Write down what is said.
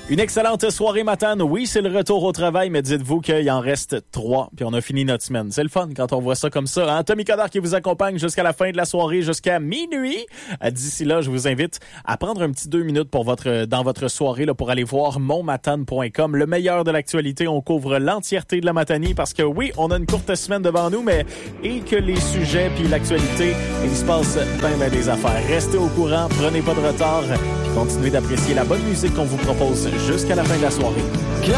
Une excellente soirée matin. Oui, c'est le retour au travail, mais dites-vous qu'il en reste 3, puis on a fini notre semaine. C'est le fun quand on voit ça comme ça. Hein? Tommy Coderre qui vous accompagne jusqu'à la fin de la soirée, jusqu'à minuit. D'ici là, je vous invite à prendre un petit 2 minutes dans votre soirée là, pour aller voir monmatane.com. Le meilleur de l'actualité, on couvre l'entièreté de la matanie parce que oui, on a une courte semaine devant nous, mais et que les sujets puis l'actualité, il se passe bien des affaires. Restez au courant, prenez pas de retard, puis continuez d'apprécier la bonne musique qu'on vous propose jusqu'à la fin de la soirée.